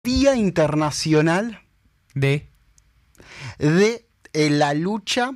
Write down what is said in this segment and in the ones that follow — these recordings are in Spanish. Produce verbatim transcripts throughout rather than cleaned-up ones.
Día Internacional De. de eh, la lucha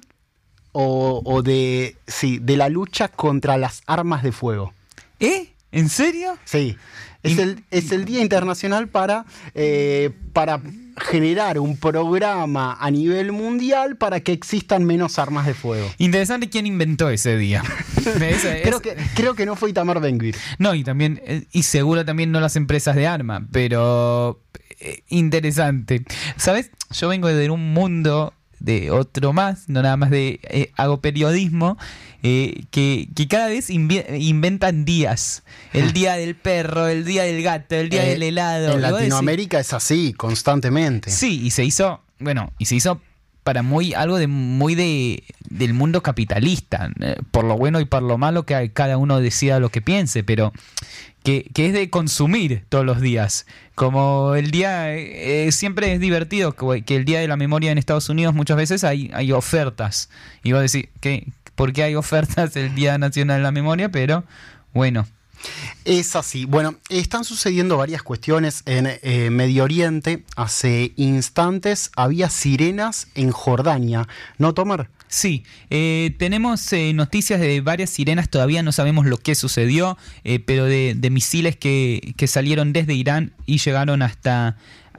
o, o de sí, de la lucha contra las armas de fuego. ¿Eh? ¿En serio? Sí. Es Y- el, es el Día Internacional para, eh, para generar un programa a nivel mundial para que existan menos armas de fuego. Interesante quién inventó ese día. Ese- Creo es- que, creo que no fue Itamar Ben-Gvir. No, y también, eh, y seguro también no las empresas de arma, pero eh, interesante. ¿Sabes? Yo vengo de un mundo de otro más, no nada más de eh, hago periodismo, eh, que, que cada vez invi- inventan días. El día del perro, el día del gato, el día Eh, del helado. En Y vos decís- Latinoamérica es así, constantemente. Sí, y se hizo, bueno, y se hizo para muy algo de muy de del mundo capitalista, eh, por lo bueno y por lo malo que cada uno decida lo que piense, pero que, que es de consumir todos los días. Como el día, eh, eh, siempre es divertido que, que el día de la memoria en Estados Unidos muchas veces hay, hay ofertas. Y vos decís, ¿qué? ¿Por qué hay ofertas el Día Nacional de la Memoria? Pero bueno. Es así. Bueno, están sucediendo varias cuestiones en eh, Medio Oriente. Hace instantes había sirenas en Jordania. ¿No, Tomar? Sí, eh, tenemos eh, noticias de varias sirenas, todavía no sabemos lo que sucedió, eh, pero de, de misiles que, que salieron desde Irán y llegaron hasta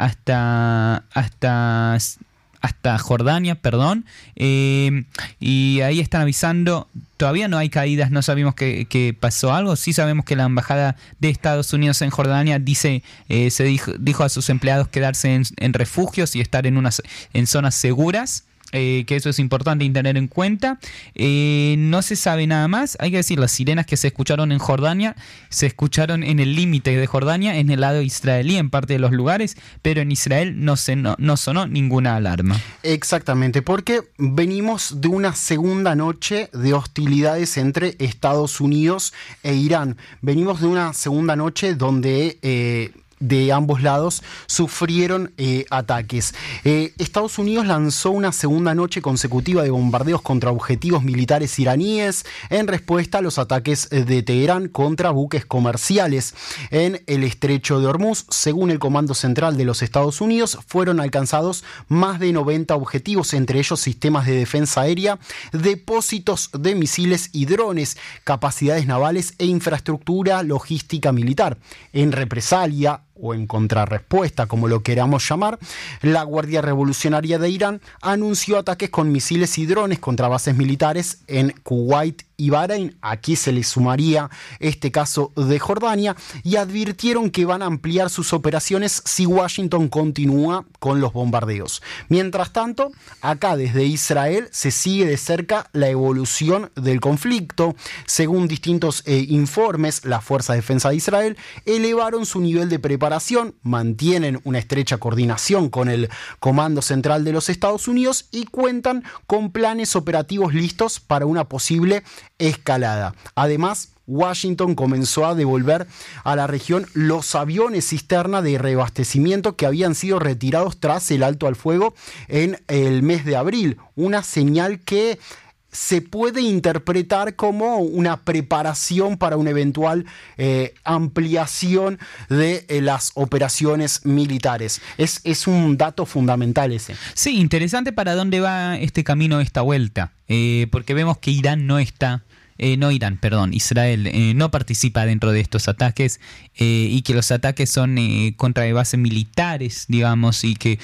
hasta hasta hasta Jordania, perdón, eh, y ahí están avisando. Todavía no hay caídas, no sabemos que, que pasó algo. Sí sabemos que la embajada de Estados Unidos en Jordania dice, eh, se dijo, dijo a sus empleados quedarse en, en refugios y estar en unas en zonas seguras. Eh, que eso es importante tener en cuenta. Eh, no se sabe nada más. Hay que decir, las sirenas que se escucharon en Jordania se escucharon en el límite de Jordania, en el lado israelí, en parte de los lugares, pero en Israel no, se, no, no sonó ninguna alarma. Exactamente, porque venimos de una segunda noche de hostilidades entre Estados Unidos e Irán. Venimos de una segunda noche donde Eh, de ambos lados sufrieron eh, ataques. Eh, Estados Unidos lanzó una segunda noche consecutiva de bombardeos contra objetivos militares iraníes en respuesta a los ataques de Teherán contra buques comerciales en el estrecho de Hormuz. Según el Comando Central de los Estados Unidos, fueron alcanzados más de noventa objetivos, entre ellos sistemas de defensa aérea, depósitos de misiles y drones, capacidades navales e infraestructura logística militar. En represalia o en contrarrespuesta, como lo queramos llamar, la Guardia Revolucionaria de Irán anunció ataques con misiles y drones contra bases militares en Kuwait y Bahrein. Aquí se le sumaría este caso de Jordania, y advirtieron que van a ampliar sus operaciones si Washington continúa con los bombardeos. Mientras tanto, acá desde Israel se sigue de cerca la evolución del conflicto. Según distintos eh, informes, la Fuerza de Defensa de Israel elevaron su nivel de preparación, mantienen una estrecha coordinación con el Comando Central de los Estados Unidos y cuentan con planes operativos listos para una posible escalada. Además, Washington comenzó a devolver a la región los aviones cisterna de reabastecimiento que habían sido retirados tras el alto al fuego en el mes de abril, una señal que se puede interpretar como una preparación para una eventual eh, ampliación de eh, las operaciones militares. Es, es un dato fundamental ese. Sí, interesante para dónde va este camino, esta vuelta, eh, porque vemos que Irán no está, eh, no Irán, perdón, Israel eh, no participa dentro de estos ataques, eh, y que los ataques son eh, contra bases militares, digamos, y que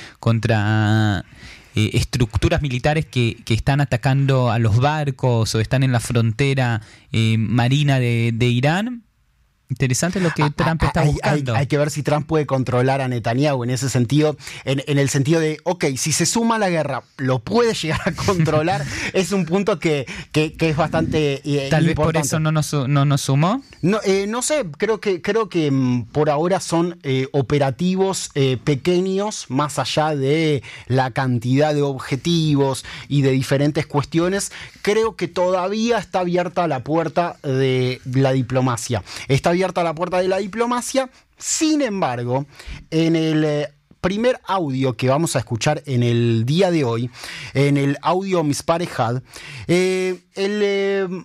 contra eh, estructuras militares que, que están atacando a los barcos o están en la frontera eh, marina de, de Irán. Interesante lo que Trump está hay, buscando. Hay, hay que ver si Trump puede controlar a Netanyahu en ese sentido, en, en el sentido de, ok, si se suma a la guerra, ¿lo puede llegar a controlar? Es un punto que, que, que es bastante eh, Tal vez importante. por eso no nos, no nos sumó. No, eh, no sé, creo que, creo que mm, por ahora son eh, operativos eh, pequeños, más allá de la cantidad de objetivos y de diferentes cuestiones. Creo que todavía está abierta la puerta de la diplomacia. Está abierta la puerta de la diplomacia. Sin embargo, en el eh, primer audio que vamos a escuchar en el día de hoy, en el audio Mispar Ejad, eh, el... Eh,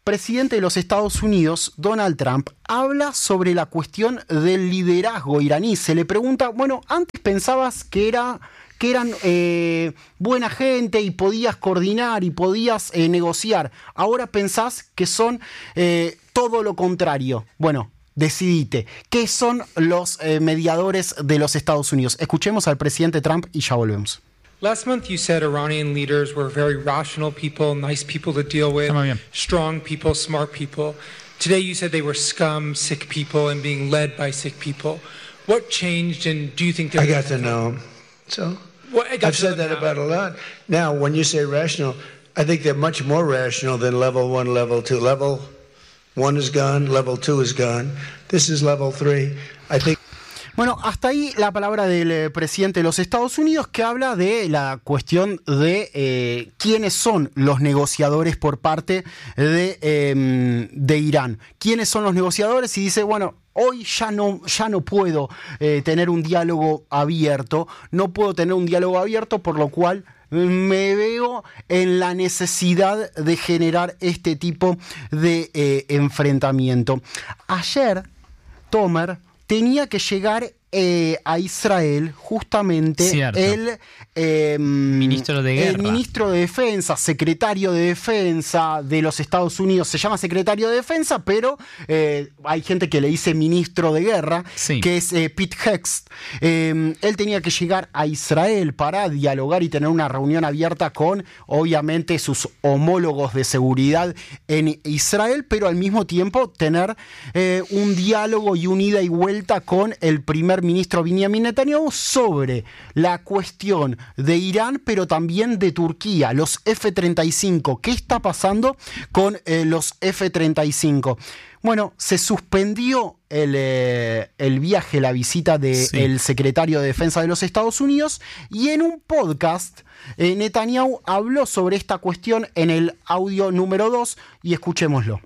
presidente de los Estados Unidos, Donald Trump, habla sobre la cuestión del liderazgo iraní. Se le pregunta, bueno, antes pensabas que era... que eran eh, buena gente y podías coordinar y podías eh, negociar. Ahora pensás que son eh, todo lo contrario. Bueno, decidite. ¿Qué son los eh, mediadores de los Estados Unidos? Escuchemos al presidente Trump y ya volvemos. Last month you said Iranian leaders were very rational people, nice people to deal with, strong people, smart people. Today you said they were scum, sick people, and being led by sick people. What changed, and do you think... I got to know. So... Well, I've said that about a lot. Now, when you say rational, I think they're much more rational than level one, level two. Level one is gone, level two is gone. This is level three. I think... Bueno, hasta ahí la palabra del eh, presidente de los Estados Unidos, que habla de la cuestión de eh, quiénes son los negociadores por parte de, eh, de Irán. ¿Quiénes son los negociadores? Y dice, bueno, hoy ya no, ya no puedo eh, tener un diálogo abierto, no puedo tener un diálogo abierto, por lo cual me veo en la necesidad de generar este tipo de eh, enfrentamiento. Ayer, Tomer, tenía que llegar eh, a Israel justamente Cierto. el, eh, ministro de Guerra. el ministro de Defensa, secretario de Defensa de los Estados Unidos. Se llama secretario de Defensa, pero eh, hay gente que le dice ministro de Guerra, sí. que es eh, Pete Hegseth. Eh, él tenía que llegar a Israel para dialogar y tener una reunión abierta con, obviamente, sus homólogos de seguridad en Israel, pero al mismo tiempo tener eh, un diálogo y un ida y vuelta con el primer ministro Benjamin Netanyahu sobre la cuestión de Irán, pero también de Turquía, los F treinta y cinco. ¿Qué está pasando con eh, los F treinta y cinco? Bueno, se suspendió el, eh, el viaje, la visita del sí. secretario de Defensa de los Estados Unidos, y en un podcast eh, Netanyahu habló sobre esta cuestión en el audio número dos, y escuchémoslo.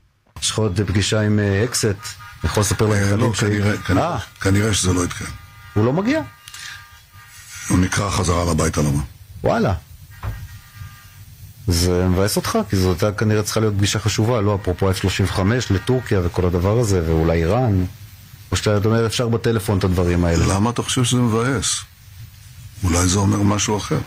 יכול לספר לכם כנראה שזה לא יתקיים. הוא לא מגיע? הוא נקרא חזרה לביתה למה. וואלה. זה מבאס אותך, כי זאת כנראה צריכה להיות פגישה חשובה, לא אפרופו אף שלושים וחמש לטורקיה וכל הדבר הזה, ואולי איראן. או שאתה אומר אפשר בטלפון את הדברים האלה. למה אתה חושב שזה מבאס? אולי זה אומר משהו אחר.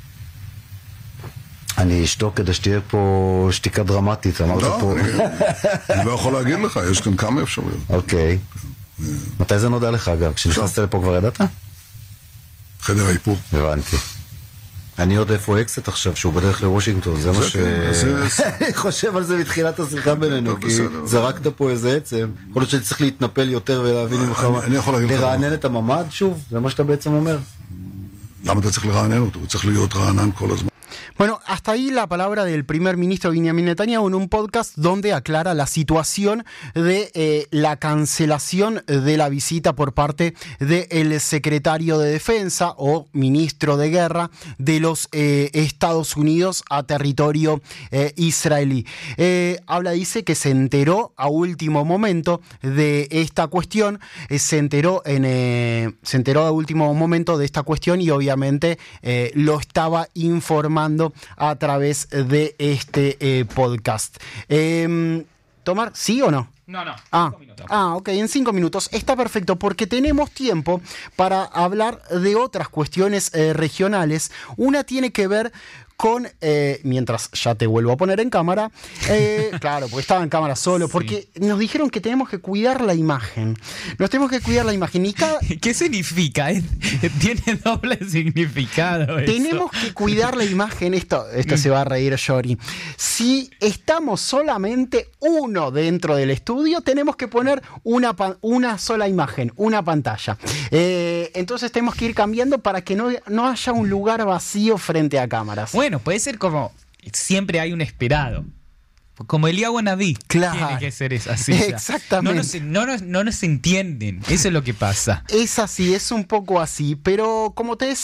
אני אשתוק כדי שתהיה פה שתיקה דרמטית, אמרת פה... אני לא יכול להגיד לך, יש כאן כמה אפשרויות. אוקיי. מתי זה נודע לך, אגב? כשנכנסת לפה כבר ידעת? חדר האיפור. הבנתי. אני יודע איפה אקסט עכשיו, שהוא בדרך לוושינגטון, זה מה ש... אני חושב על זה מתחילת השיחה בינינו, כי זרקת פה איזה עצם, יכול להיות שצריך להתנפל יותר ולהבין ממך... לרענן את הממד שוב? זה מה שאתה בעצם אומר? למה אתה צריך לרענן אותו? הוא צריך להיות רענן כל הזמן. Bueno, hasta ahí la palabra del primer ministro Benjamin Netanyahu en un podcast donde aclara la situación de eh, la cancelación de la visita por parte del secretario de Defensa o ministro de Guerra de los eh, Estados Unidos a territorio eh, israelí. Eh, habla, dice que se enteró a último momento de esta cuestión, eh, se enteró en eh, se enteró a último momento de esta cuestión y obviamente eh, lo estaba informando a través de este eh, podcast. Eh, ¿Tomar? ¿Sí o no? No, no. Ah, ah, ok, en cinco minutos. Está perfecto porque tenemos tiempo para hablar de otras cuestiones eh, regionales. Una tiene que ver con, eh, mientras ya te vuelvo a poner en cámara, eh, claro, porque estaba en cámara solo, porque sí. Nos dijeron que tenemos que cuidar la imagen, nos tenemos que cuidar la imagen y cada... ¿Qué significa? Tiene doble significado eso. Tenemos que cuidar la imagen, esto, esto se va a reír Yori. Si estamos solamente uno dentro del estudio, tenemos que poner una, una sola imagen, una pantalla. Eh, entonces tenemos que ir cambiando para que no, no haya un lugar vacío frente a cámaras. Bueno, Bueno, puede ser como siempre hay un esperado. Como Eliyahu Naví. Claro. Tiene que ser así. Exactamente. No nos, no, nos, no nos entienden. Eso es lo que pasa. Es así, es un poco así. Pero como te decía,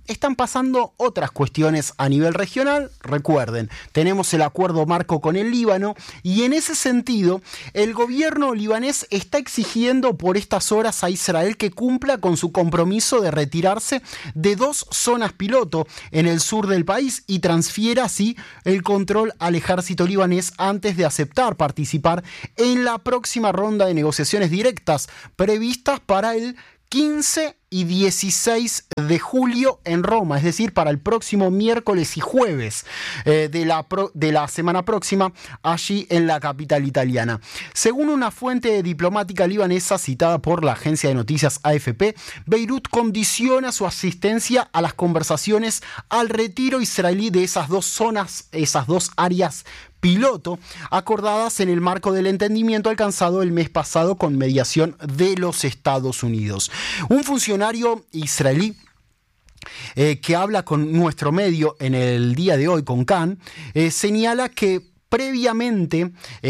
están pasando otras cuestiones a nivel regional. Recuerden, tenemos el acuerdo marco con el Líbano y en ese sentido el gobierno libanés está exigiendo por estas horas a Israel que cumpla con su compromiso de retirarse de dos zonas piloto en el sur del país y transfiera así el control al ejército libanés antes de aceptar participar en la próxima ronda de negociaciones directas previstas para el quince y dieciséis de julio en Roma, es decir, para el próximo miércoles y jueves eh, de, la pro, de la semana próxima, allí en la capital italiana. Según una fuente diplomática libanesa citada por la agencia de noticias A F P, Beirut condiciona su asistencia a las conversaciones al retiro israelí de esas dos zonas, esas dos áreas piloto, acordadas en el marco del entendimiento alcanzado el mes pasado con mediación de los Estados Unidos. Un funcionario israelí eh, que habla con nuestro medio en el día de hoy, con Can, eh, señala que previamente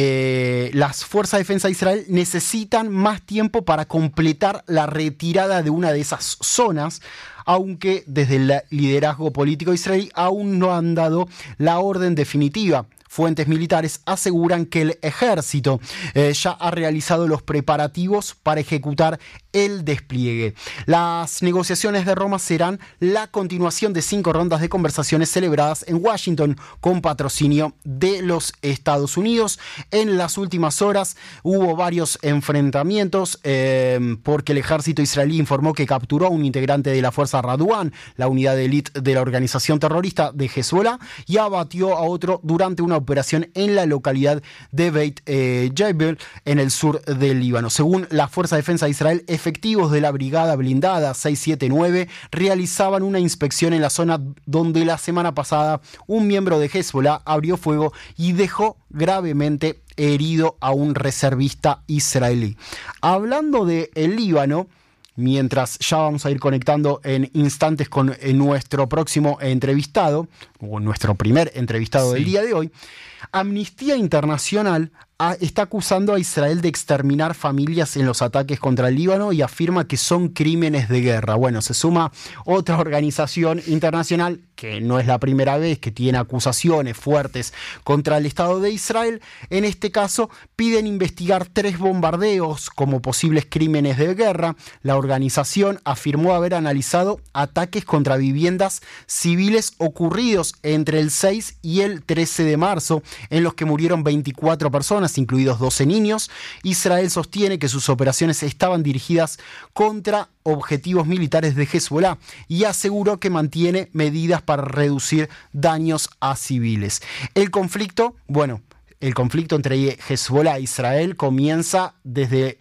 eh, las fuerzas de defensa de Israel necesitan más tiempo para completar la retirada de una de esas zonas, aunque desde el liderazgo político israelí aún no han dado la orden definitiva. Fuentes militares aseguran que el ejército eh, ya ha realizado los preparativos para ejecutar el despliegue. Las negociaciones de Roma serán la continuación de cinco rondas de conversaciones celebradas en Washington con patrocinio de los Estados Unidos. En las últimas horas hubo varios enfrentamientos eh, porque el ejército israelí informó que capturó a un integrante de la fuerza Radwan, la unidad de élite de la organización terrorista de Hezbollah, y abatió a otro durante una operación en la localidad de Beit eh, Jabal, en el sur del Líbano. Según la Fuerza de Defensa de Israel, efectivos de la Brigada Blindada seiscientos setenta y nueve realizaban una inspección en la zona donde la semana pasada un miembro de Hezbollah abrió fuego y dejó gravemente herido a un reservista israelí. Hablando de el Líbano, mientras ya vamos a ir conectando en instantes con nuestro próximo entrevistado, o nuestro primer entrevistado sí. del día de hoy, Amnistía Internacional a, está acusando a Israel de exterminar familias en los ataques contra el Líbano y afirma que son crímenes de guerra. Bueno, se suma otra organización internacional que no es la primera vez que tiene acusaciones fuertes contra el Estado de Israel. En este caso, piden investigar tres bombardeos como posibles crímenes de guerra. La organización afirmó haber analizado ataques contra viviendas civiles ocurridos entre el seis y el trece de marzo, en los que murieron veinticuatro personas, incluidos doce niños. Israel sostiene que sus operaciones estaban dirigidas contra objetivos militares de Hezbollah y aseguró que mantiene medidas para reducir daños a civiles. El conflicto, bueno, el conflicto entre Hezbollah e Israel comienza desde,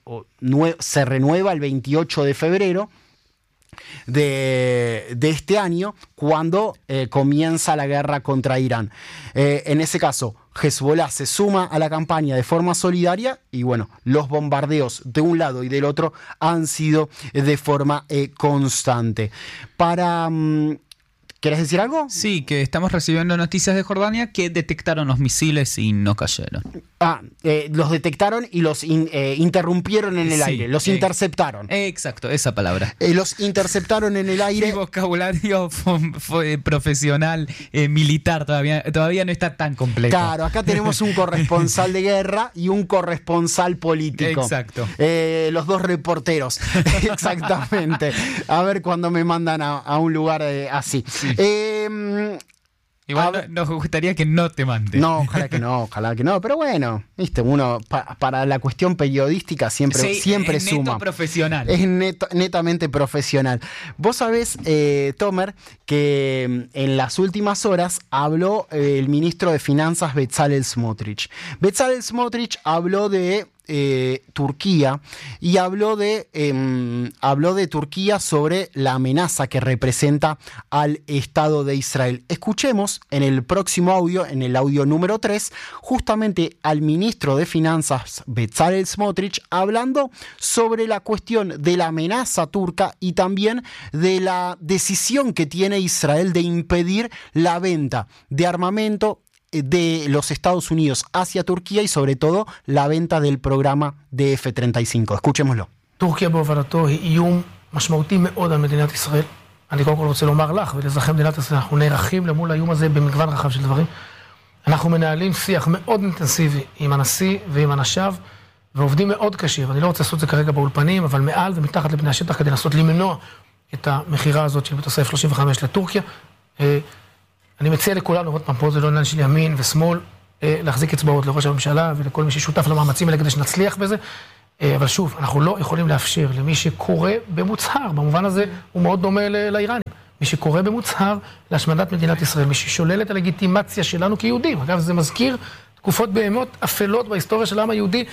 se renueva el veintiocho de febrero de, de este año, cuando eh, comienza la guerra contra Irán. Eh, en ese caso, Hezbollah se suma a la campaña de forma solidaria y bueno, los bombardeos de un lado y del otro han sido de forma eh, constante. Para... Um, ¿Quieres decir algo? Sí, que estamos recibiendo noticias de Jordania que detectaron los misiles y no cayeron. Ah, eh, los detectaron y los in, eh, interrumpieron en el sí, aire, los eh, interceptaron. Exacto, esa palabra. Eh, los interceptaron en el aire. Mi vocabulario fue, fue profesional, eh, militar, todavía, todavía no está tan completo. Claro, acá tenemos un corresponsal de guerra y un corresponsal político. Exacto. Eh, los dos reporteros, exactamente. A ver cuando me mandan a, a un lugar eh, así. Sí. Eh, Igual no, nos gustaría que no te manden. No, ojalá que no, ojalá que no. Pero bueno, viste, uno pa, para la cuestión periodística siempre, sí, siempre es suma. Neto profesional. Es neto, netamente profesional. Vos sabés, eh, Tomer, que en las últimas horas habló eh, el ministro de Finanzas Bezalel Smotrich. Bezalel Smotrich habló de Eh, Turquía y habló de eh, habló de Turquía sobre la amenaza que representa al Estado de Israel. Escuchemos en el próximo audio, en el audio número tres, justamente al ministro de Finanzas Bezalel Smotrich hablando sobre la cuestión de la amenaza turca y también de la decisión que tiene Israel de impedir la venta de armamento de los Estados Unidos hacia Turquía y sobre todo la venta del programa de F treinta y cinco. Escuchémoslo. טורקיה בהובלתו היא איום משמעותי מאוד על מדינת ישראל. אני קודם כל רוצה לומר לך ולאזרחי מדינת ישראל, אנחנו נערכים למול האיום הזה במגוון רחב של דברים. אנחנו מנהלים שיח מאוד אינטנסיבי עם הנשיא ועם אנשיו, ועובדים מאוד קשה, ואני לא רוצה לעשות את זה כרגע באולפנים, אבל מעל ומתחת לפני השטח כדי לנסות למנוע את המחירה הזאת של מטוסי אף שלושים וחמש לטורקיה. אני מציע לכולנו, עוד פעם, פה זה לא עניין של ימין ושמאל, להחזיק אצבעות לראש הממשלה ולכל מי ששותף למאמצים האלה כדי שנצליח בזה. אבל שוב, אנחנו לא יכולים לאפשר למי שקורא במוצהר, במובן הזה הוא מאוד דומה לאיראנים, מי שקורא במוצהר להשמדת מדינת ישראל, מי ששולל את הלגיטימציה שלנו כיהודים. אגב, זה מזכיר תקופות באמת אפלות בהיסטוריה של העם היהודי,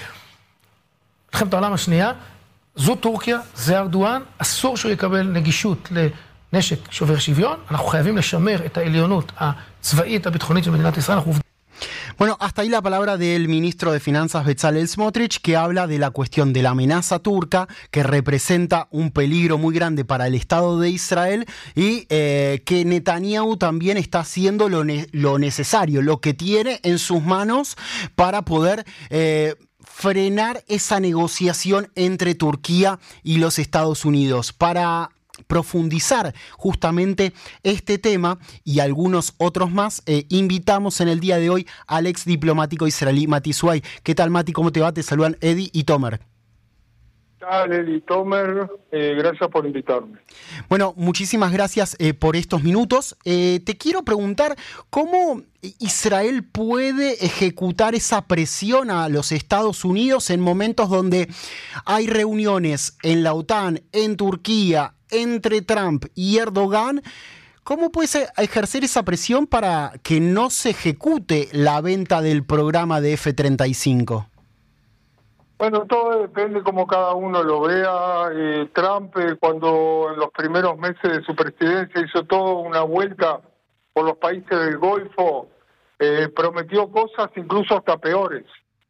מלחמת העולם השנייה. זו טורקיה, זה ארדואן, אסור שהוא יקבל נגישות לנשק שובר שוויון, אנחנו חייבים לשמר את העליונות הצבאית הביטחונית של מדינת ישראל. אנחנו Bueno, hasta ahí la palabra del ministro de Finanzas Bezalel Smotrich, que habla de la cuestión de la amenaza turca, que representa un peligro muy grande para el Estado de Israel, y eh, que Netanyahu también está haciendo lo, ne- lo necesario, lo que tiene en sus manos para poder eh, frenar esa negociación entre Turquía y los Estados Unidos. Para profundizar justamente este tema y algunos otros más, eh, invitamos en el día de hoy al ex diplomático israelí Mati Suay. ¿Qué tal, Mati? ¿Cómo te va? Te saludan Eddie y Tomer. ¿Qué tal, Eddie y Tomer? Eh, gracias por invitarme. Bueno, muchísimas gracias eh, por estos minutos. Eh, te quiero preguntar cómo Israel puede ejecutar esa presión a los Estados Unidos en momentos donde hay reuniones en la OTAN, en Turquía, entre Trump y Erdogan. ¿Cómo puede ejercer esa presión para que no se ejecute la venta del programa de F treinta y cinco? Bueno, todo depende como cada uno lo vea. Eh, Trump, eh, cuando en los primeros meses de su presidencia hizo toda una vuelta por los países del Golfo, eh, prometió cosas incluso hasta peores.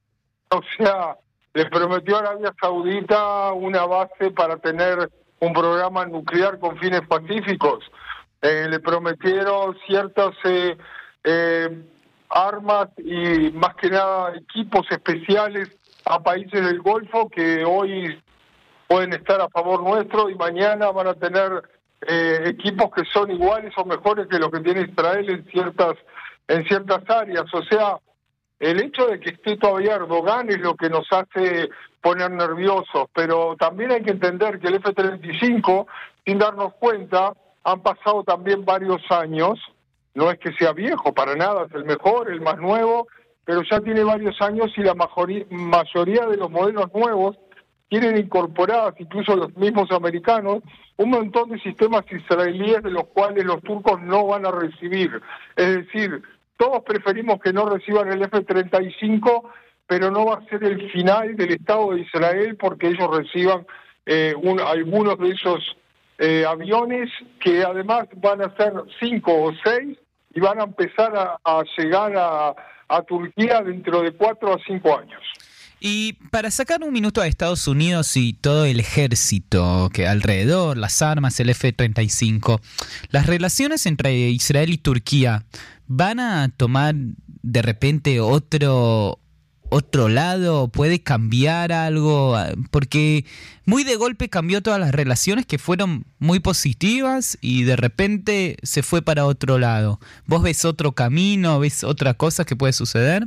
O sea, le prometió a Arabia Saudita una base para tener un programa nuclear con fines pacíficos. Eh, le prometieron ciertas eh, eh, armas y más que nada equipos especiales a países del Golfo que hoy pueden estar a favor nuestro y mañana van a tener eh, equipos que son iguales o mejores que los que tiene Israel en ciertas en ciertas áreas. O sea, el hecho de que esté todavía Erdogan es lo que nos hace poner nerviosos, pero también hay que entender que el F treinta y cinco, sin darnos cuenta, han pasado también varios años. No es que sea viejo, para nada, es el mejor, el más nuevo, pero ya tiene varios años y la mayoría, mayoría de los modelos nuevos tienen incorporadas, incluso los mismos americanos, un montón de sistemas israelíes de los cuales los turcos no van a recibir. Es decir, todos preferimos que no reciban el F treinta y cinco, pero no va a ser el final del Estado de Israel porque ellos reciban eh, un, algunos de esos eh, aviones que además van a ser cinco o seis y van a empezar a, a llegar a, a Turquía dentro de cuatro a cinco años. Y para sacar un minuto a Estados Unidos y todo el ejército que alrededor, las armas, el F treinta y cinco, las relaciones entre Israel y Turquía van a tomar de repente otro otro lado, puede cambiar algo, porque muy de golpe cambió todas las relaciones que fueron muy positivas y de repente se fue para otro lado. ¿Vos ves otro camino, ves otra cosa que puede suceder?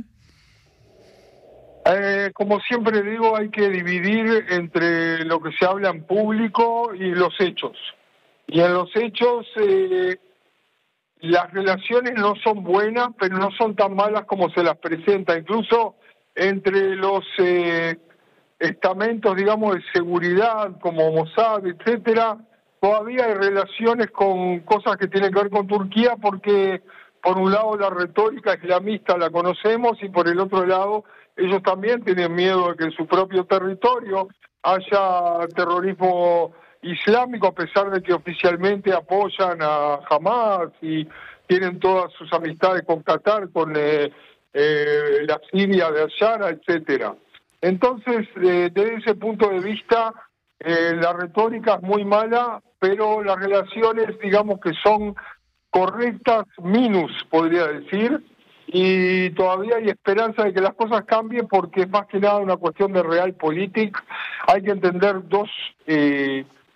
Eh, como siempre digo, hay que dividir entre lo que se habla en público y los hechos. Y en los hechos eh, las relaciones no son buenas, pero no son tan malas como se las presenta. Incluso entre los eh, estamentos, digamos, de seguridad, como Mossad, etcétera, todavía hay relaciones con cosas que tienen que ver con Turquía, porque por un lado la retórica islamista la conocemos y por el otro lado ellos también tienen miedo de que en su propio territorio haya terrorismo islámico, a pesar de que oficialmente apoyan a Hamas y tienen todas sus amistades con Qatar, con eh, eh, la Siria de Ashara, etcétera. Entonces, eh, desde ese punto de vista, eh, la retórica es muy mala, pero las relaciones, digamos que son correctas, minus, podría decir, y todavía hay esperanza de que las cosas cambien porque es más que nada una cuestión de realpolitik. Hay que entender dos eh,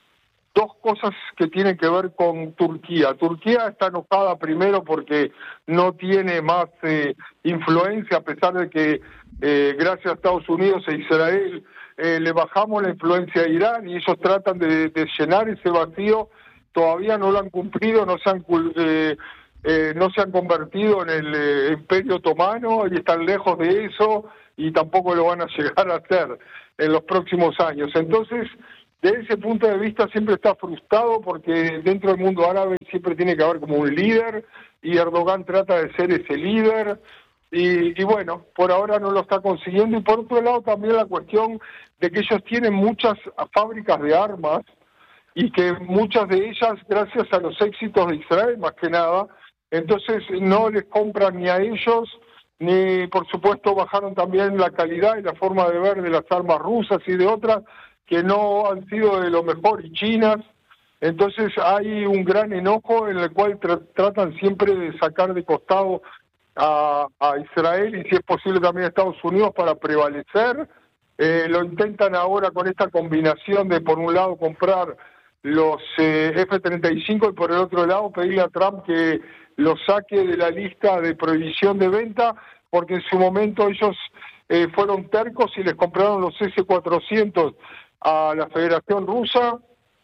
dos cosas que tienen que ver con Turquía. Turquía está enojada primero porque no tiene más eh, influencia, a pesar de que eh, gracias a Estados Unidos e Israel eh, le bajamos la influencia a Irán y ellos tratan de, de llenar ese vacío. Todavía no lo han cumplido, no se han, eh, eh, no se han convertido en el eh, Imperio Otomano y están lejos de eso y tampoco lo van a llegar a hacer en los próximos años. Entonces, de ese punto de vista siempre está frustrado porque dentro del mundo árabe siempre tiene que haber como un líder y Erdogan trata de ser ese líder y, y bueno, por ahora no lo está consiguiendo. Y por otro lado también la cuestión de que ellos tienen muchas fábricas de armas y que muchas de ellas, gracias a los éxitos de Israel más que nada, entonces no les compran ni a ellos, ni por supuesto bajaron también la calidad y la forma de ver de las armas rusas y de otras que no han sido de lo mejor y chinas. Entonces hay un gran enojo en el cual tra tratan siempre de sacar de costado a, a Israel y si es posible también a Estados Unidos para prevalecer. Eh, lo intentan ahora con esta combinación de por un lado comprar los eh, F treinta y cinco y por el otro lado pedirle a Trump que los saque de la lista de prohibición de venta, porque en su momento ellos eh, fueron tercos y les compraron los ese cuatrocientos a la Federación Rusa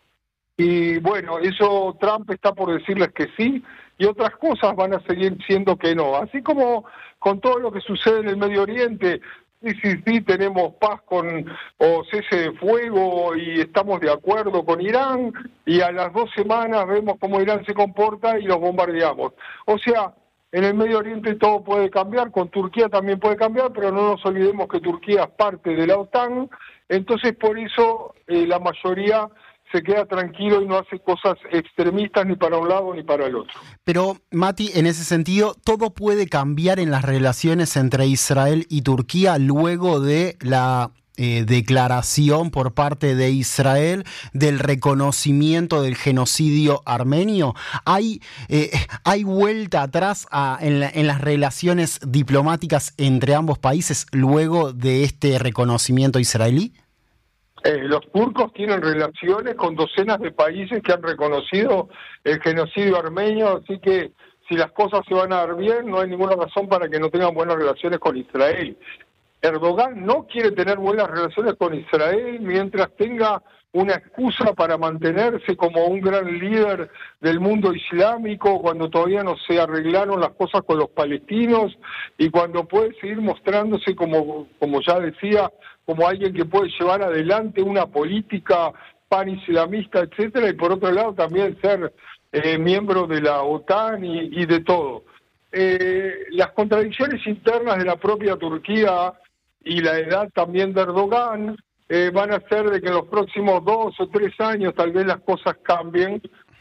y bueno, eso Trump está por decirles que sí y otras cosas van a seguir siendo que no, así como con todo lo que sucede en el Medio Oriente. Sí, sí, sí, tenemos paz con o cese de fuego y estamos de acuerdo con Irán y a las dos semanas vemos cómo Irán se comporta y los bombardeamos. O sea, en el Medio Oriente todo puede cambiar, con Turquía también puede cambiar, pero no nos olvidemos que Turquía es parte de la OTAN, entonces por eso eh, la mayoría se queda tranquilo y no hace cosas extremistas ni para un lado ni para el otro. Pero, Mati, en ese sentido, ¿todo puede cambiar en las relaciones entre Israel y Turquía luego de la eh, declaración por parte de Israel del reconocimiento del genocidio armenio? ¿Hay, eh, ¿hay vuelta atrás a, en, la, en las relaciones diplomáticas entre ambos países luego de este reconocimiento israelí? Eh, los turcos tienen relaciones con docenas de países que han reconocido el genocidio armenio, así que si las cosas se van a dar bien, no hay ninguna razón para que no tengan buenas relaciones con Israel. Erdogan no quiere tener buenas relaciones con Israel mientras tenga una excusa para mantenerse como un gran líder del mundo islámico, cuando todavía no se arreglaron las cosas con los palestinos y cuando puede seguir mostrándose como, como ya decía, como alguien que puede llevar adelante una política pan-islamista, etcétera, y por otro lado también ser eh, miembro de la OTAN y, y de todo. Eh, las contradicciones internas de la propia Turquía y la edad también de Erdogan eh, van a hacer de que en los próximos dos o tres años tal vez las cosas cambien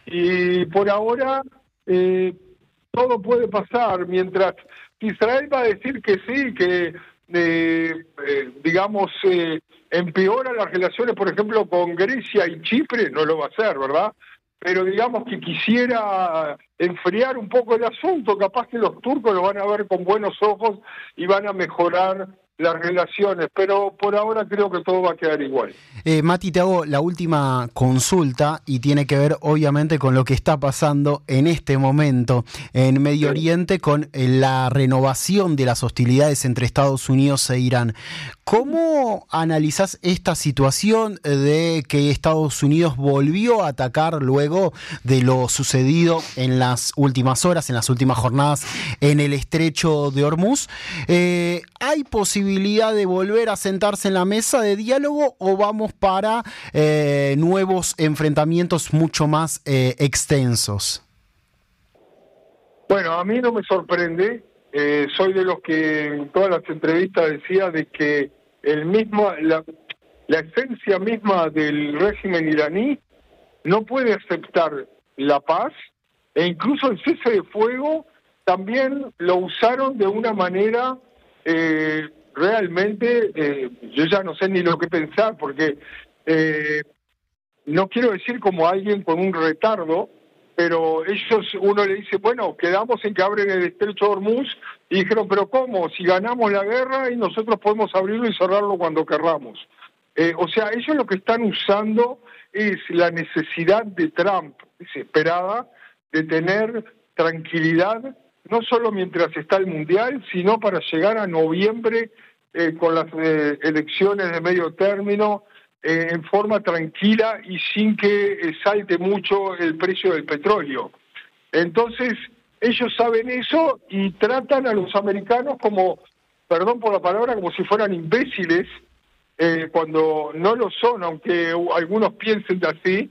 y por ahora eh, todo puede pasar, mientras Israel va a decir que sí, que Eh, eh, digamos, eh, empeora las relaciones, por ejemplo, con Grecia y Chipre, no lo va a hacer, ¿verdad? Pero digamos que quisiera enfriar un poco el asunto, capaz que los turcos lo van a ver con buenos ojos y van a mejorar las relaciones, pero por ahora creo que todo va a quedar igual. Eh, Mati, te hago la última consulta y tiene que ver obviamente con lo que está pasando en este momento en Medio Oriente con la renovación de las hostilidades entre Estados Unidos e Irán. ¿Cómo analizás esta situación de que Estados Unidos volvió a atacar luego de lo sucedido en las últimas horas, en las últimas jornadas en el estrecho de Hormuz? Eh, ¿Hay posibilidad de volver a sentarse en la mesa de diálogo o vamos para eh, nuevos enfrentamientos mucho más eh, extensos? Bueno, a mí no me sorprende. Eh, soy de los que en todas las entrevistas decía de que el mismo, la, la esencia misma del régimen iraní no puede aceptar la paz e incluso el cese de fuego también lo usaron de una manera eh, realmente, eh, yo ya no sé ni lo que pensar porque eh, no quiero decir como alguien con un retardo, pero ellos, uno le dice, bueno, quedamos en que abren el estrecho de Hormuz, y dijeron, pero ¿cómo? Si ganamos la guerra y nosotros podemos abrirlo y cerrarlo cuando querramos. Eh, o sea, ellos lo que están usando es la necesidad de Trump, desesperada, de tener tranquilidad, no solo mientras está el Mundial, sino para llegar a noviembre eh, con las eh, elecciones de medio término, eh, en forma tranquila y sin que eh, salte mucho el precio del petróleo. Entonces, ellos saben eso y tratan a los americanos como, perdón por la palabra, como si fueran imbéciles, eh, cuando no lo son, aunque algunos piensen así.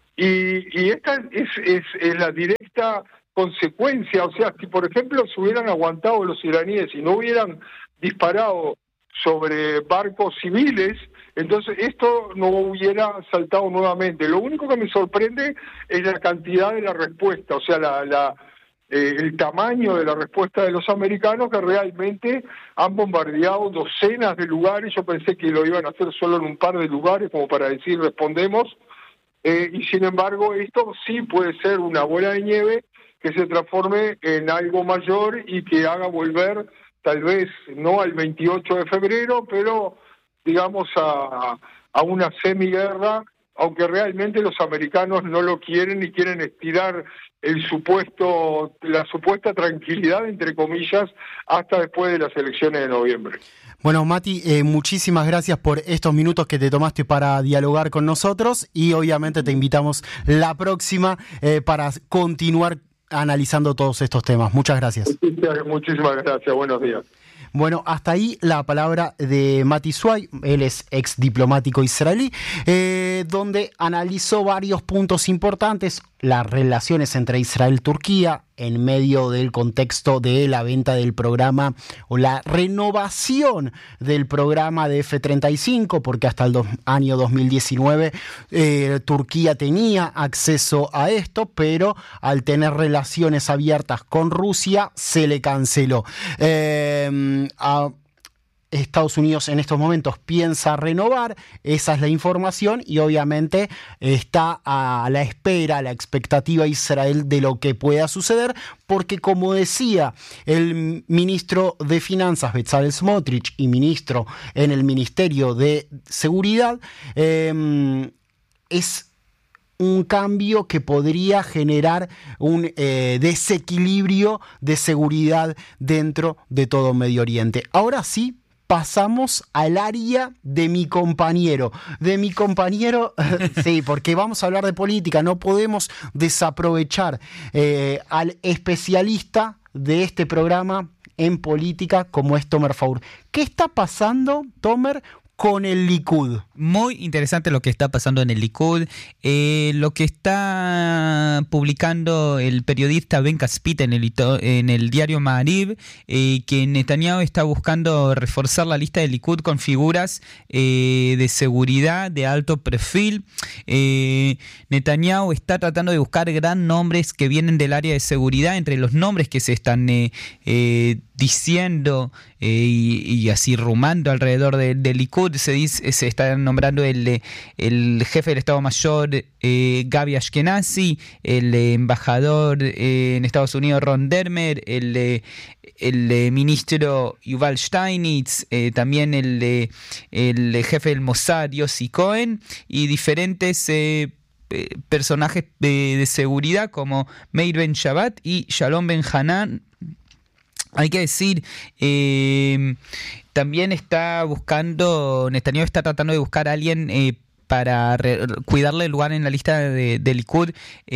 Y, y esta es, es, es la directa consecuencia. O sea, si por ejemplo se hubieran aguantado los iraníes y no hubieran disparado sobre barcos civiles, entonces esto no hubiera saltado nuevamente. Lo único que me sorprende es la cantidad de la respuesta, o sea, la, la eh, el tamaño de la respuesta de los americanos, que realmente han bombardeado docenas de lugares. Yo pensé que lo iban a hacer solo en un par de lugares, como para decir respondemos, eh, y sin embargo esto sí puede ser una bola de nieve que se transforme en algo mayor y que haga volver, tal vez no al veintiocho de febrero, pero digamos a, a una semiguerra, aunque realmente los americanos no lo quieren y quieren estirar el supuesto, la supuesta tranquilidad, entre comillas, hasta después de las elecciones de noviembre. Bueno, Mati, eh, muchísimas gracias por estos minutos que te tomaste para dialogar con nosotros y obviamente te invitamos la próxima eh, para continuar analizando todos estos temas. Muchas gracias. Muchísimas, muchísimas gracias. Buenos días. Bueno, hasta ahí la palabra de Mati Suay, él es ex diplomático israelí, eh, donde analizó varios puntos importantes, las relaciones entre Israel y Turquía, en medio del contexto de la venta del programa o la renovación del programa de F treinta y cinco, porque hasta el do- año dos mil diecinueve eh, Turquía tenía acceso a esto, pero al tener relaciones abiertas con Rusia se le canceló. Eh, a, Estados Unidos en estos momentos piensa renovar, esa es la información, y obviamente está a la espera, a la expectativa Israel de lo que pueda suceder, porque como decía el ministro de Finanzas Bezalel Smotrich y ministro en el Ministerio de Seguridad, eh, es un cambio que podría generar un eh, desequilibrio de seguridad dentro de todo Medio Oriente. Ahora sí, pasamos al área de mi compañero. De mi compañero, sí, porque vamos a hablar de política. No podemos desaprovechar eh, al especialista de este programa en política como es Tomer Four. ¿Qué está pasando, Tomer, con el Likud? Muy interesante lo que está pasando en el Likud. Eh, lo que está publicando el periodista Ben Caspita en el, en el diario Ma'ariv, eh, que Netanyahu está buscando reforzar la lista del Likud con figuras eh, de seguridad de alto perfil. Eh, Netanyahu está tratando de buscar gran nombres que vienen del área de seguridad. Entre los nombres que se están eh, eh, diciendo eh, y, y así rumando alrededor del de Likud, se dice, se está nombrando el, el jefe del Estado Mayor eh, Gabi Ashkenazi, el eh, embajador eh, en Estados Unidos Ron Dermer, el, eh, el eh, ministro Yuval Steinitz, eh, también el, eh, el jefe del Mossad Yossi Cohen, y diferentes eh, personajes de, de seguridad como Meir Ben Shabbat y Shalom Ben Hanan. Hay que decir, eh, también está buscando, Netanyahu está tratando de buscar a alguien eh, para re- cuidarle el lugar en la lista de, de Likud,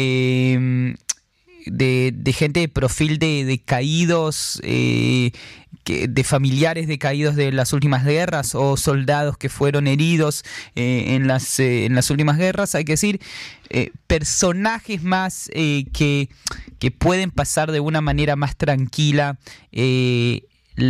eh, de, de gente de perfil de, de caídos, eh, que, de familiares de caídos de las últimas guerras o soldados que fueron heridos eh, en, las, eh, en las últimas guerras. Hay que decir, eh, personajes más eh, que, que pueden pasar de una manera más tranquila eh,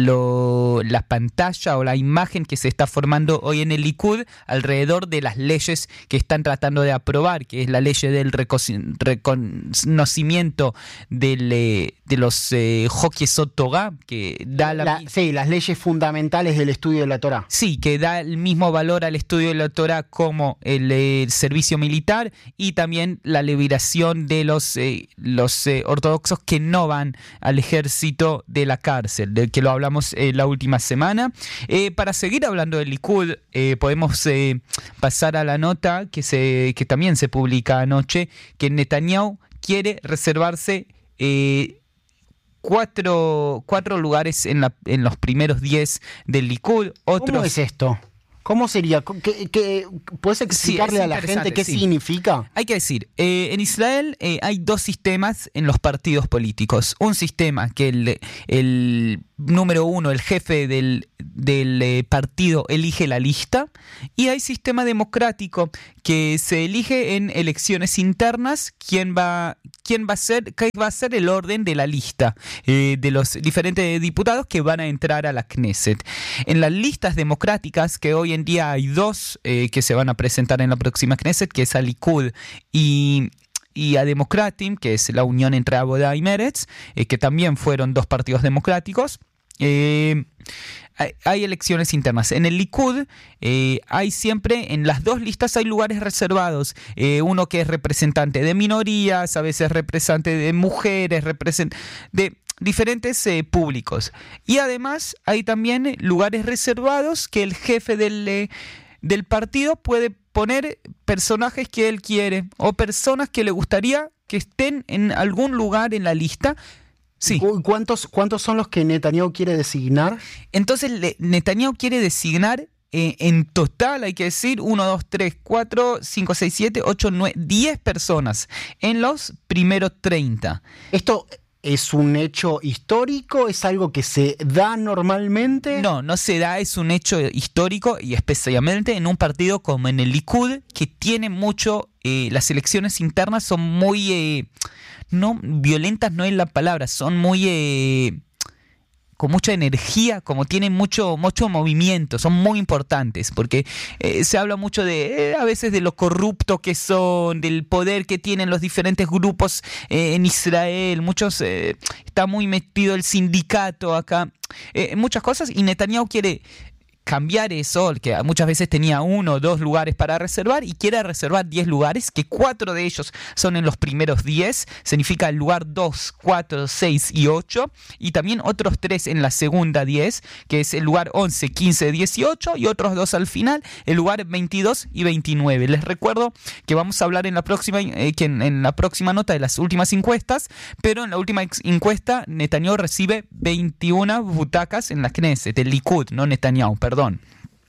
Lo, la pantalla o la imagen que se está formando hoy en el Likud alrededor de las leyes que están tratando de aprobar, que es la ley del reco- reconocimiento del, eh, de los eh, Hok-Yesod Torah, que da la, la sí, las leyes fundamentales del estudio de la Torah. Sí, que da el mismo valor al estudio de la Torah como el, el servicio militar, y también la liberación de los, eh, los eh, ortodoxos que no van al ejército de la cárcel, del que lo hablamos eh, la última semana. Eh, para seguir hablando del Likud, eh, podemos eh, pasar a la nota que, se, que también se publica anoche, que Netanyahu quiere reservarse eh, cuatro, cuatro lugares en, la, en los primeros diez del Likud. Otros... ¿Cómo es esto? ¿Cómo sería? ¿Qué, qué, ¿Puedes explicarle sí, a la gente qué sí. significa? Hay que decir, eh, en Israel eh, hay dos sistemas en los partidos políticos. Un sistema que el, el número uno, el jefe del, del eh, partido elige la lista, y hay sistema democrático que se elige en elecciones internas quién va, quién va a ser, qué va a ser el orden de la lista eh, de los diferentes diputados que van a entrar a la Knesset. En las listas democráticas, que hoy en día hay dos eh, que se van a presentar en la próxima Knesset, que es a Likud y, y a Democratim, que es la unión entre Avodah y Meretz, eh, que también fueron dos partidos democráticos. Eh, hay, hay elecciones internas. En el Likud eh, hay siempre, en las dos listas hay lugares reservados. Eh, uno que es representante de minorías, a veces representante de mujeres, represent- de diferentes eh, públicos. Y además hay también lugares reservados que el jefe del, eh, del partido puede poner personajes que él quiere o personas que le gustaría que estén en algún lugar en la lista. Sí. ¿Cuántos, ¿Cuántos son los que Netanyahu quiere designar? Entonces le, Netanyahu quiere designar eh, en total, hay que decir, uno, dos, tres, cuatro, cinco, seis, siete, ocho, nueve, diez personas en los primeros treinta. Esto... ¿Es un hecho histórico? ¿Es algo que se da normalmente? No, no se da, es un hecho histórico, y especialmente en un partido como en el Likud, que tiene mucho, eh, las elecciones internas son muy, eh, no, violentas no es la palabra, son muy... Eh, con mucha energía, como tienen mucho, mucho movimiento, son muy importantes, porque eh, se habla mucho de, eh, a veces de lo corrupto que son, del poder que tienen los diferentes grupos eh, en Israel, muchos, eh, está muy metido el sindicato acá, eh, muchas cosas, y Netanyahu quiere cambiar eso, que muchas veces tenía uno o dos lugares para reservar, y quiere reservar diez lugares, que cuatro de ellos son en los primeros diez, significa el lugar dos, cuatro, seis y ocho, y también otros tres en la segunda diez, que es el lugar once, quince, dieciocho, y otros dos al final, el lugar veintidós y veintinueve. Les recuerdo que vamos a hablar en la próxima, eh, que en, en la próxima nota de las últimas encuestas, pero en la última encuesta Netanyahu recibe veintiuna butacas en la Knesset, el Likud, no Netanyahu, perdón. Perdón.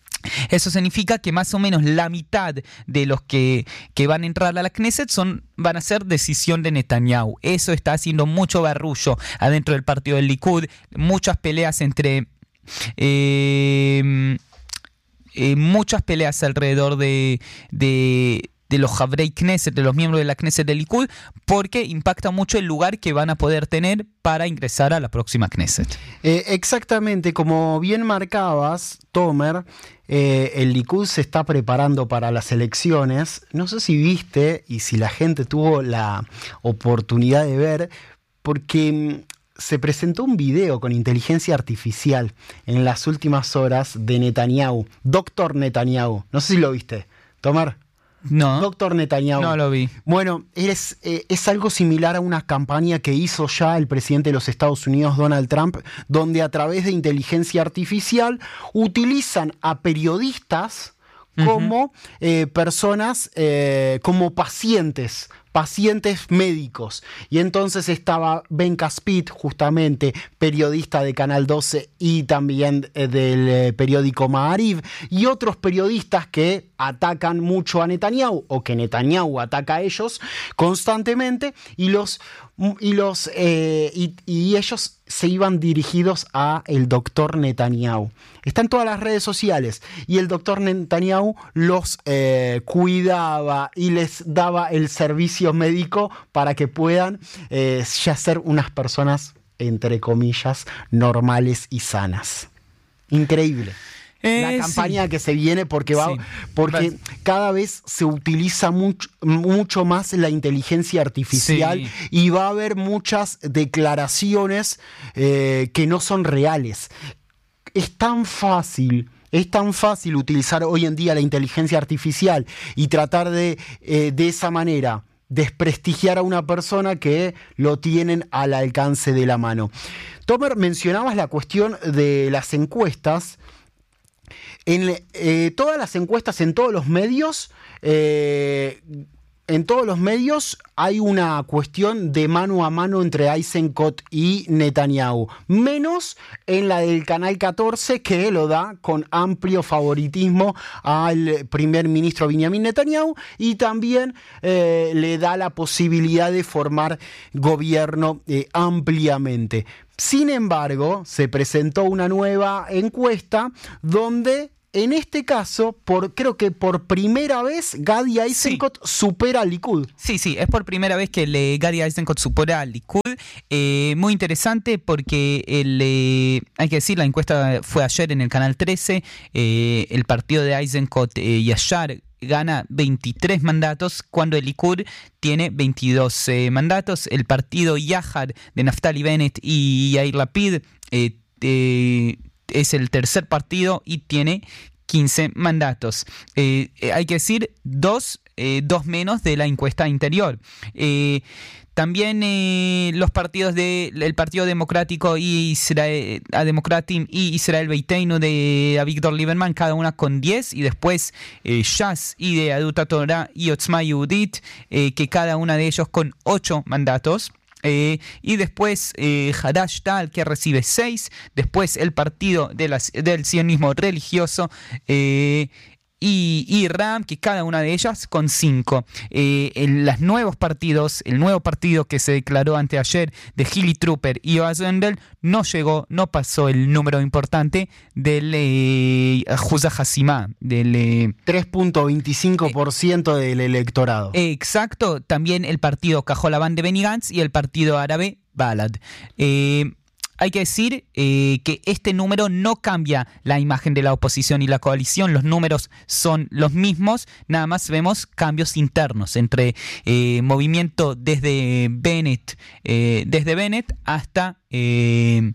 Eso significa que más o menos la mitad de los que, que van a entrar a la Knesset son, van a ser decisión de Netanyahu. Eso está haciendo mucho barullo adentro del partido del Likud, muchas peleas entre... Eh, eh, muchas peleas alrededor de... de de los Havrei Knesset, de los miembros de la Knesset del Likud, porque impacta mucho el lugar que van a poder tener para ingresar a la próxima Knesset. Eh, exactamente, como bien marcabas, Tomer, eh, el Likud se está preparando para las elecciones. No sé si viste y si la gente tuvo la oportunidad de ver, porque se presentó un video con inteligencia artificial en las últimas horas de Netanyahu, doctor Netanyahu. No sé si lo viste, Tomer. No. Doctor Netanyahu. No lo vi. Bueno, es, eh, es algo similar a una campaña que hizo ya el presidente de los Estados Unidos, Donald Trump, donde a través de inteligencia artificial utilizan a periodistas como uh-huh. eh, personas, eh, como pacientes, pacientes médicos. Y entonces estaba Ben Caspit, justamente periodista de Canal doce y también eh, del eh, periódico Ma'ariv, y otros periodistas que atacan mucho a Netanyahu, o que Netanyahu ataca a ellos constantemente, y los y los eh, y, y ellos se iban dirigidos a el doctor Netanyahu. Está en todas las redes sociales, y el doctor Netanyahu los eh, cuidaba y les daba el servicio médico para que puedan eh, ya ser unas personas, entre comillas, normales y sanas. Increíble. Eh, la campaña sí. que se viene, porque va, sí. porque cada vez se utiliza mucho, mucho más la inteligencia artificial, sí. y va a haber muchas declaraciones eh, que no son reales. Es tan fácil, es tan fácil utilizar hoy en día la inteligencia artificial y tratar de, eh, de esa manera desprestigiar a una persona que lo tienen al alcance de la mano. Tomer, mencionabas la cuestión de las encuestas. En eh, todas las encuestas, en todos los medios, eh, en todos los medios hay una cuestión de mano a mano entre Eisenkot y Netanyahu, menos en la del Canal catorce, que lo da con amplio favoritismo al primer ministro Benjamin Netanyahu, y también eh, le da la posibilidad de formar gobierno eh, ampliamente. Sin embargo, se presentó una nueva encuesta donde, en este caso, por creo que por primera vez, Gadi Eisenkot sí. supera al Likud. Sí, sí, es por primera vez que el, Gadi Eisenkot supera al Likud. Eh, muy interesante porque, el, eh, hay que decir, la encuesta fue ayer en el Canal trece. Eh, el partido de Eisenkot eh, Yashar gana veintitrés mandatos, cuando el Likud tiene veintidós eh, mandatos. El partido Yahad de Naftali Bennett y Yair Lapid eh, eh, es el tercer partido y tiene quince mandatos. Eh, eh, hay que decir, dos, eh, dos menos de la encuesta anterior. Eh, También eh, los partidos del de, Partido Democrático y Israel, a Democratim y Israel Beiteinu de Avigdor Lieberman, cada una con diez, y después eh, Shas y de Aduta Torah y Otzma Yehudit, eh, que cada una de ellos con ocho mandatos. Eh, y después eh, Hadash-Ta'al, que recibe seis. Después el partido de las, del sionismo religioso eh, y, y Ram, que cada una de ellas con cinco. Eh, en los nuevos partidos, el nuevo partido que se declaró anteayer de Hili Trooper y Yoaz Wendel, no llegó, no pasó el número importante del eh, Ahuzah Hasimá, del eh, tres punto veinticinco por ciento eh, del electorado. Eh, exacto, también el partido Kajol Lavan de Benny Gantz y el partido árabe Balad. Eh, Hay que decir eh, que este número no cambia la imagen de la oposición y la coalición. Los números son los mismos, nada más vemos cambios internos entre eh, movimiento desde Bennett, eh, desde Bennett hasta eh,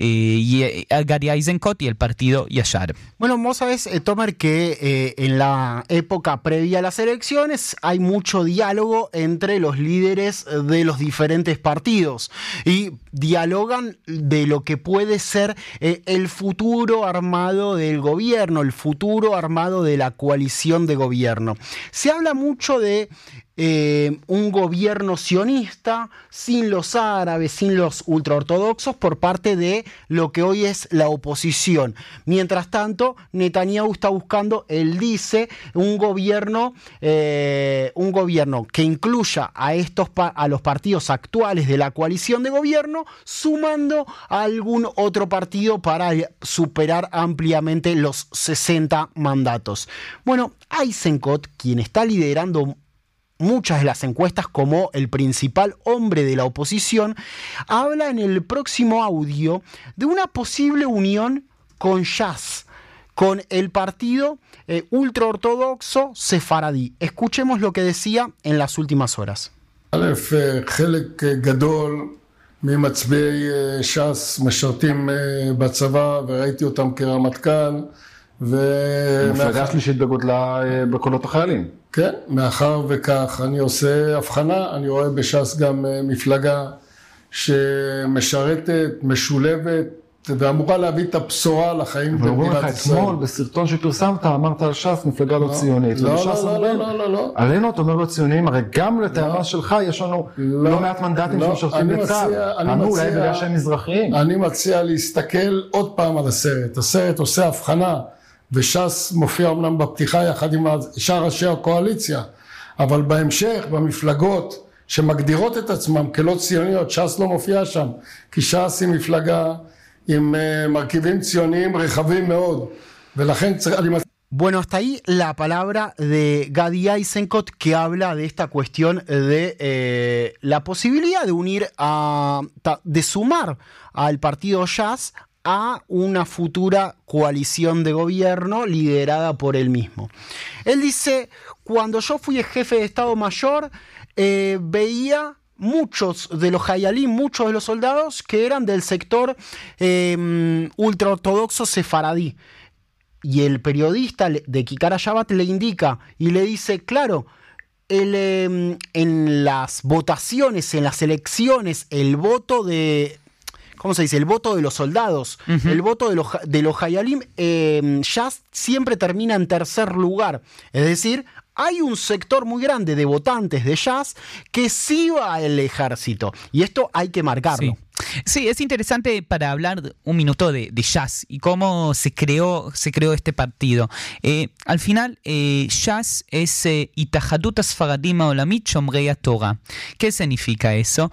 eh, Gadi Eisenkot y el partido Yashar. Bueno, vos sabés, eh, Tomer, que eh, en la época previa a las elecciones hay mucho diálogo entre los líderes de los diferentes partidos y dialogan de lo que puede ser eh, el futuro armado del gobierno, el futuro armado de la coalición de gobierno. Se habla mucho de eh, un gobierno sionista sin los árabes, sin los ultraortodoxos, por parte de lo que hoy es la oposición. Mientras tanto, Netanyahu está buscando, él dice, un gobierno, eh, un gobierno que incluya a estos a los partidos actuales de la coalición de gobierno, sumando a algún otro partido para superar ampliamente los sesenta mandatos. Bueno, Eisenkot, quien está liderando muchas de las encuestas como el principal hombre de la oposición, habla en el próximo audio de una posible unión con Shas, con el partido eh, ultraortodoxo sefaradí. Escuchemos lo que decía en las últimas horas. ממצביעי ש"ס משרתים בצבא וראיתי אותם כרמטכ"ל מפלגה שלישית בגודלה בקולות החיילים. כן, מאחר וכך אני עושה הבחנה, אני רואה בש"ס גם מפלגה שמשרתת, משולבת ואמורה להביא את הבשורה לחיים במדינת ישראל. אתמול בסרטון שפרסמת אמרת על ש"ס מפלגה לא ציונית. לא, לא, לא, לא, לא, לא. עלינו אתה אומר לא ציונים, הרי גם לטענה שלך יש לנו לא מעט מנדטים שמשרתים בצה"ל. אמרו אולי בגלל שהם מזרחיים. אני מציע להסתכל עוד פעם על הסרט. הסרט עושה הבחנה, וש"ס מופיע אמנם בפתיחה יחד עם שאר ראשי הקואליציה, אבל בהמשך, במפלגות שמגדירות את עצמם כלא ציוניות, ש"ס לא מופיע שם, כי ש"ס היא מפלגה עם מרכיבים ציוניים רחבים מאוד, ולכן אני מציע... Bueno, hasta ahí la palabra de Gadi Eisenkot, que habla de esta cuestión de eh, la posibilidad de unir, a, de sumar al partido Shas a una futura coalición de gobierno liderada por él mismo. Él dice, cuando yo fui jefe de Estado Mayor, eh, veía muchos de los hayalim, muchos de los soldados que eran del sector eh, ultraortodoxo sefaradí. Y el periodista de Kikara Shabbat le indica y le dice, claro, el, eh, en las votaciones, en las elecciones, el voto de... ¿cómo se dice? El voto de los soldados, uh-huh. el voto de los, de los Hayalim, eh, Shas siempre termina en tercer lugar. Es decir, hay un sector muy grande de votantes de Shas que sí va al ejército. Y esto hay que marcarlo. Sí. Sí, es interesante para hablar un minuto de, de Shas y cómo se creó, se creó este partido. Eh, al final, eh, Shas es eh, Itahadut Sfaradim Olamit Shomrei Torah. ¿Qué significa eso?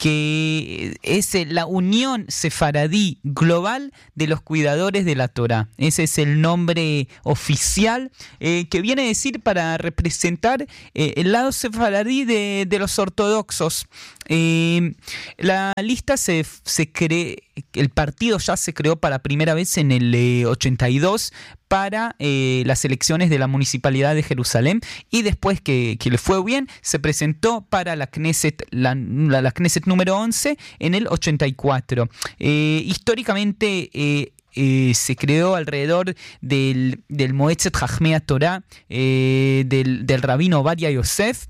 Que es la unión sefaradí global de los cuidadores de la Torah. Ese es el nombre oficial eh, que viene a decir para representar eh, el lado sefaradí de, de los ortodoxos. Eh, la lista se, se cree, el partido ya se creó para primera vez en el eh, ochenta y dos para eh, las elecciones de la Municipalidad de Jerusalén, y después que, que le fue bien, se presentó para la Knesset, la, la, la Knesset número once en el ochenta y cuatro. Eh, históricamente eh, Eh, se creó alrededor del, del Moetzet Chachmei Torah, eh, del, del rabino Ovadia Yosef,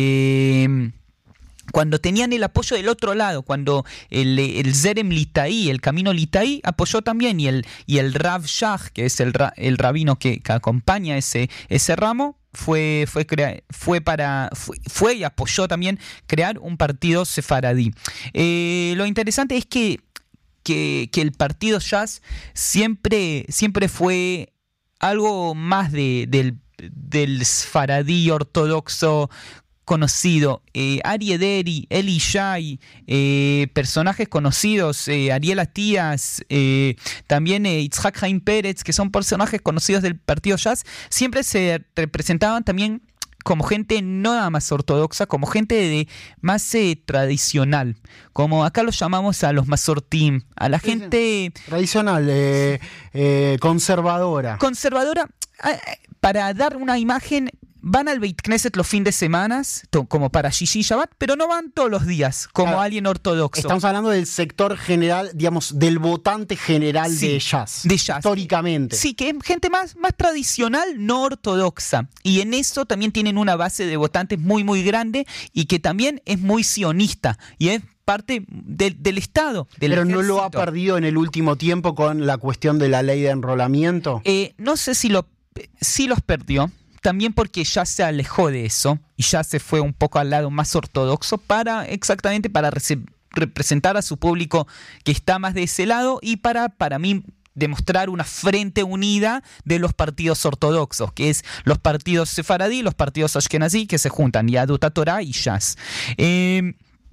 eh, cuando tenían el apoyo del otro lado, cuando el, el Zerem Litaí, el camino Litaí, apoyó también, y el, y el Rav Shach, que es el, el rabino que, que acompaña ese, ese ramo, fue, fue, crea, fue, para, fue, fue y apoyó también crear un partido sefaradí. Eh, lo interesante es que Que, que el partido Shas siempre, siempre fue algo más de, del, del Sfaradí ortodoxo conocido. Eh, Aryeh Deri, Eli Shai, eh, personajes conocidos, eh, Ariel Atías, eh, también eh, Itzhak Haim Pérez, que son personajes conocidos del partido Shas, siempre se representaban también como gente no nada más ortodoxa, como gente de más eh, tradicional, como acá los llamamos a los masortim, a la gente tradicional, eh, eh, conservadora. Conservadora, eh, para dar una imagen. Van al Beit Knesset los fines de semana, como para Shishi Shabbat, pero no van todos los días, como claro, alguien ortodoxo. Estamos hablando del sector general, digamos, del votante general sí, de Shas. De Shas. Históricamente. Sí, que es gente más, más tradicional, no ortodoxa. Y en eso también tienen una base de votantes muy, muy grande, y que también es muy sionista. Y es parte de, del Estado, del Pero ejército. ¿No lo ha perdido en el último tiempo con la cuestión de la ley de enrolamiento? Eh, no sé si lo, si los perdió. También porque ya se alejó de eso y ya se fue un poco al lado más ortodoxo para exactamente para re- representar a su público que está más de ese lado, y para, para mí, demostrar una frente unida de los partidos ortodoxos, que es los partidos sefaradí, los partidos ashkenazí, que se juntan, Yahadut Torah y Shas. Eh,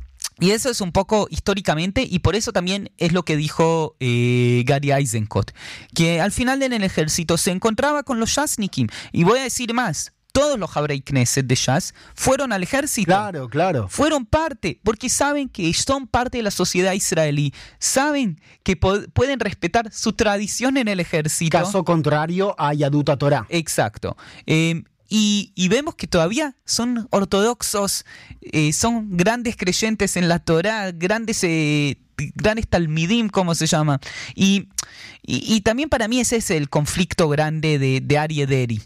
Y eso es un poco históricamente, y por eso también es lo que dijo eh, Gary Eisenkot, que al final en el ejército se encontraba con los Shasnikim. Y voy a decir más, todos los Habrei Knesset de Shas fueron al ejército. Claro, claro. Fueron parte, porque saben que son parte de la sociedad israelí, saben que po- pueden respetar su tradición en el ejército. Caso contrario a Yahadut Torah. Exacto. Eh, Y, y vemos que todavía son ortodoxos, eh, son grandes creyentes en la Torá, grandes, eh, grandes talmidim, como se llama. Y, y, y también para mí ese es el conflicto grande de, de Aryeh Deri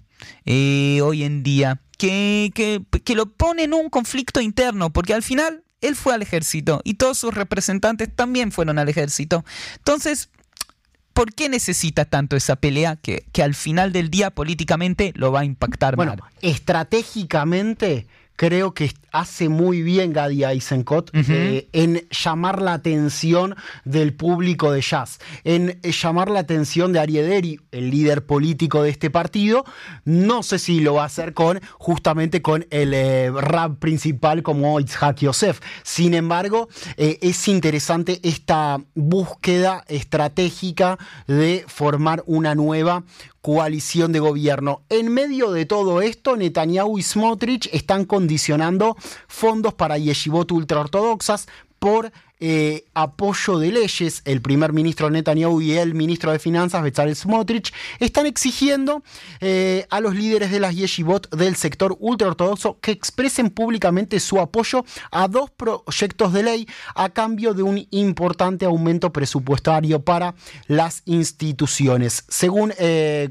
eh, hoy en día, que, que, que lo pone en un conflicto interno, porque al final él fue al ejército y todos sus representantes también fueron al ejército. Entonces, ¿por qué necesita tanto esa pelea que, que al final del día políticamente lo va a impactar bueno, mal? Estratégicamente creo que hace muy bien Gadi Eisenkot uh-huh. eh, en llamar la atención del público de Shas, en eh, llamar la atención de Aryeh Deri, el líder político de este partido. No sé si lo va a hacer con justamente con el eh, rab principal como Itzhak Yosef. Sin embargo, eh, es interesante esta búsqueda estratégica de formar una nueva coalición de gobierno. En medio de todo esto, Netanyahu y Smotrich están condicionando fondos para yeshivot ultraortodoxas por eh, apoyo de leyes. El primer ministro Netanyahu y el ministro de Finanzas, Bezalel Smotrich, están exigiendo eh, a los líderes de las yeshivot del sector ultraortodoxo que expresen públicamente su apoyo a dos proyectos de ley a cambio de un importante aumento presupuestario para las instituciones. Según eh,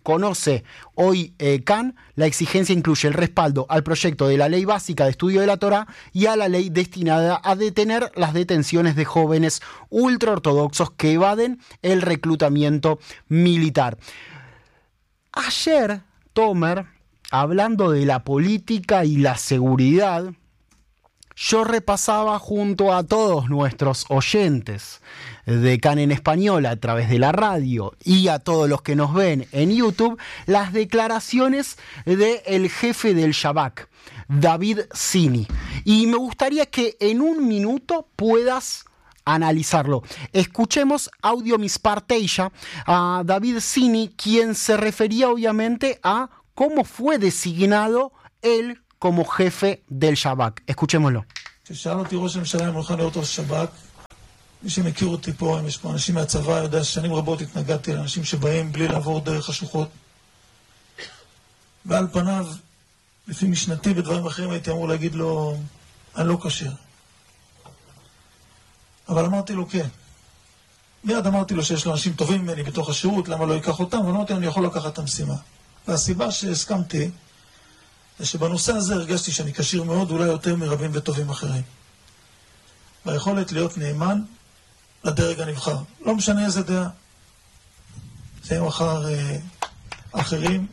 conoce hoy eh, Khan, la exigencia incluye el respaldo al proyecto de la Ley Básica de Estudio de la Torá y a la ley destinada a detener las detenciones de jóvenes ultraortodoxos que evaden el reclutamiento militar. Ayer, Tomer, hablando de la política y la seguridad, yo repasaba junto a todos nuestros oyentes de Khan en Español a través de la radio y a todos los que nos ven en YouTube las declaraciones del jefe del Shabak, David Sini. Y me gustaría que en un minuto puedas analizarlo. Escuchemos audio Mispar Teisha a David Sini, quien se refería obviamente a cómo fue designado él como jefe del Shabak. Escuchémoslo. כששאל אותי ראש הממשלה אם הולכה להיות ראש שב"כ, מי שמכיר אותי פה, יש פה אנשים מהצבא, יודע ששנים רבות התנגדתי לאנשים שבאים בלי לעבור דרך השוחות. ועל פניו, לפי משנתי ודברים אחרים, הייתי אמור להגיד לו, אני לא כשר. אבל אמרתי לו כן. מיד אמרתי לו שיש לו אנשים טובים ממני בתוך השירות, למה לא ייקח אותם? ואמרתי לו, אני יכול לקחת את המשימה. והסיבה שהסכמתי, זה שבנושא הזה הרגשתי שאני כשיר מאוד, אולי יותר מרבים וטובים אחרים. והיכולת להיות נאמן לדרג הנבחר. לא משנה איזה דעה. זה יהיה מחר אה, אחרים.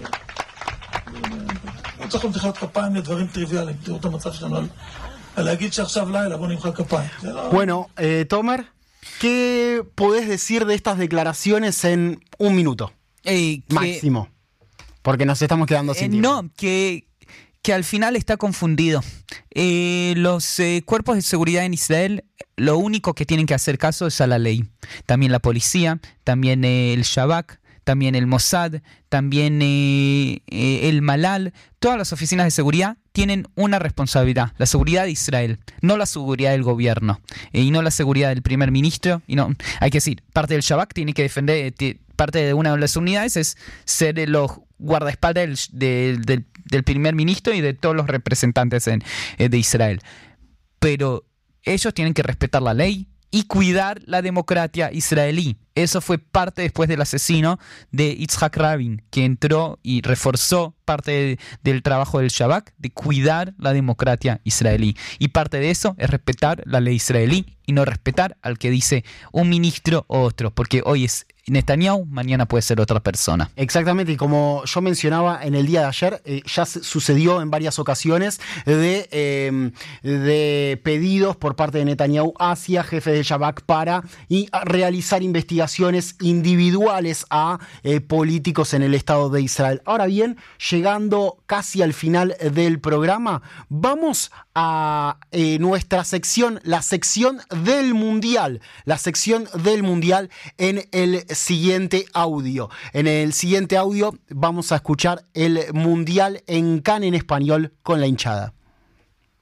לא צריך למתחילות כפיים לדברים טריוויאליים. תראו את המצב שלנו. על להגיד שעכשיו לילה, בוא נמחא כפיים. Bueno, eh, Tomer, ¿qué podés decir de estas declaraciones en un minuto? Eh, que... Máximo. Porque nos estamos quedando sin eh, tiempo. No, que, que al final está confundido. Eh, los eh, cuerpos de seguridad en Israel, lo único que tienen que hacer caso es a la ley. También la policía, también eh, el Shabak, también el Mossad, también eh, eh, el Malal. Todas las oficinas de seguridad tienen una responsabilidad, la seguridad de Israel, no la seguridad del gobierno, eh, y no la seguridad del primer ministro. Y no, hay que decir, parte del Shabak tiene que defender, eh, parte de una de las unidades es ser los guardaespaldas del, del, del primer ministro y de todos los representantes en, eh, de Israel. Pero ellos tienen que respetar la ley y cuidar la democracia israelí. Eso fue parte después del asesino de Yitzhak Rabin, que entró y reforzó parte de, del trabajo del Shabak de cuidar la democracia israelí. Y parte de eso es respetar la ley israelí y no respetar al que dice un ministro o otro, porque hoy es Netanyahu, mañana puede ser otra persona. Exactamente, y como yo mencionaba en el día de ayer, eh, ya sucedió en varias ocasiones de, eh, de pedidos por parte de Netanyahu hacia jefes de Shabak para y realizar investigaciones individuales a eh, políticos en el Estado de Israel. Ahora bien, llegando casi al final del programa, vamos a eh, nuestra sección, la sección del Mundial, la sección del Mundial en el siguiente audio. En el siguiente audio vamos a escuchar el Mundial en Khan en Español con la hinchada.